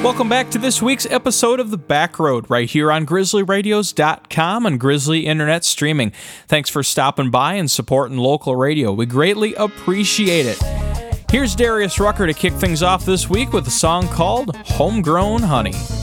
Welcome back to this week's episode of The Back Road, right here on GrizzlyRadios.com and Grizzly Internet Streaming. Thanks for stopping by and supporting local radio. We greatly appreciate it. Here's Darius Rucker to kick things off this week with a song called Homegrown Honey.